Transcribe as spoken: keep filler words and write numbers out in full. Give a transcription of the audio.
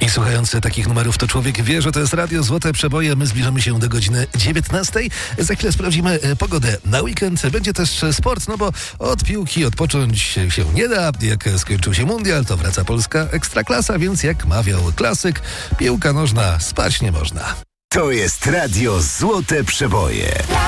Człowiek słuchający takich numerów to człowiek wie, że to jest Radio Złote Przeboje. My zbliżamy się do godziny dziewiętnastej. Za chwilę sprawdzimy pogodę na weekend. Będzie też sport, no bo od piłki odpocząć się nie da. Jak skończył się mundial, to wraca polska ekstraklasa, więc jak mawiał klasyk, piłka nożna, spać nie można. To jest Radio Złote Przeboje.